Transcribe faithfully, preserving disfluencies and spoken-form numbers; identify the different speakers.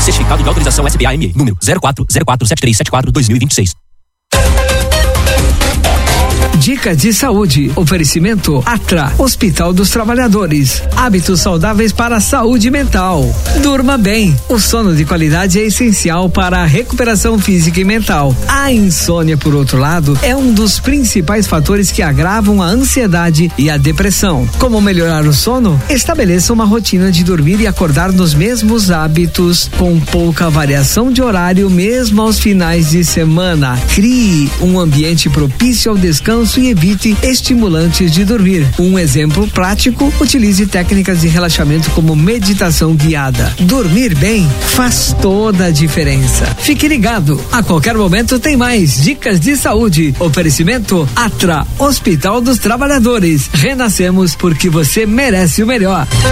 Speaker 1: Certificado de autorização S B A M E, número zero quatro zero quatro sete três sete quatro dois mil e vinte e seis.
Speaker 2: Dica de saúde. Oferecimento Atra, Hospital dos Trabalhadores. Hábitos saudáveis para a saúde mental. Durma bem. O sono de qualidade é essencial para a recuperação física e mental. A insônia, por outro lado, é um dos principais fatores que agravam a ansiedade e a depressão. Como melhorar o sono? Estabeleça uma rotina de dormir e acordar nos mesmos hábitos, com pouca variação de horário, mesmo aos finais de semana. Crie um ambiente propício ao descanso e evite estimulantes de dormir. Um exemplo prático: utilize técnicas de relaxamento como meditação guiada. Dormir bem faz toda a diferença. Fique ligado, a qualquer momento tem mais dicas de saúde. Oferecimento Atra, Hospital dos Trabalhadores. Renascemos porque você merece o melhor.